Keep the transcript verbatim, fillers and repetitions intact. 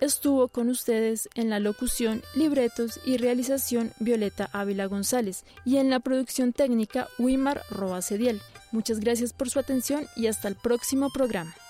estuvo con ustedes en la locución, libretos y realización Violeta Ávila González y en la producción técnica Wimar Roa Cediel. Muchas gracias por su atención y hasta el próximo programa.